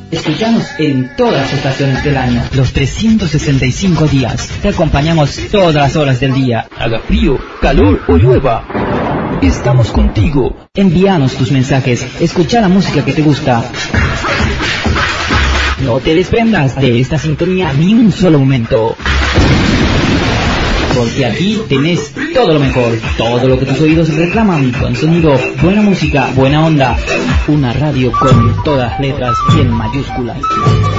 Escuchamos en todas las estaciones del año, los 365 días. Te acompañamos todas las horas del día. Haga frío, calor o llueva, estamos contigo. Envíanos tus mensajes, escucha la música que te gusta. No te desprendas de esta sintonía ni un solo momento. Porque aquí tenés todo lo mejor, todo lo que tus oídos reclaman, buen sonido, buena música, buena onda. Una radio con todas las letras y en mayúsculas.